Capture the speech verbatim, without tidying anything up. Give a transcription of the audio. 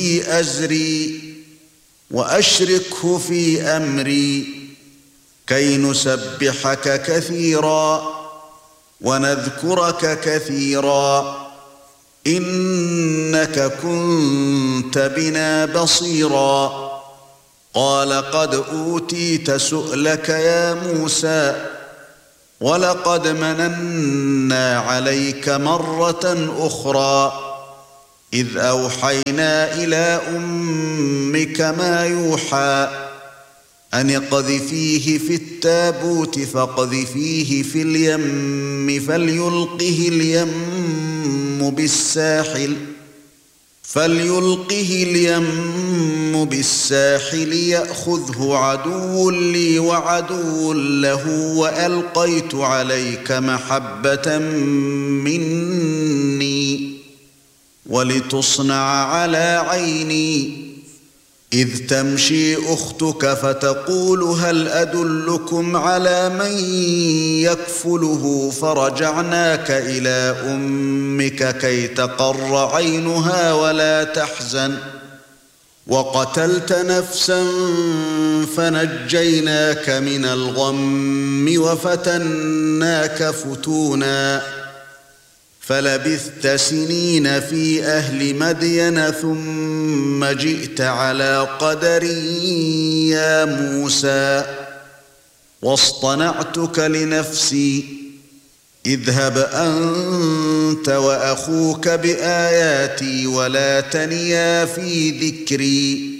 أزري وأشركه في أمري كي نسبحك كثيرا ونذكرك كثيرا إنك كنت بنا بصيرا قال قد أوتيت سؤلك يا موسى ولقد مننا عليك مرة أخرى إذ أوحينا إلى أمك ما يوحى أن اقذفيه في التابوت فاقذفيه في اليم فليلقه اليم بالساحل فليلقه اليم بالساحل يأخذه عدو لي وعدو له وألقيت عليك محبة مني ولتصنع على عيني إذ تمشي أختك فتقول هل أدلكم على من يكفله فرجعناك إلى أمك كي تقر عينها ولا تحزن وقتلت نفسا فنجيناك من الغم وفتناك فتونا فلبثت سنين في أهل مدين ثم جئت على قدر يا موسى واصطنعتك لنفسي اذهب أنت وأخوك بآياتي ولا تنيا في ذكري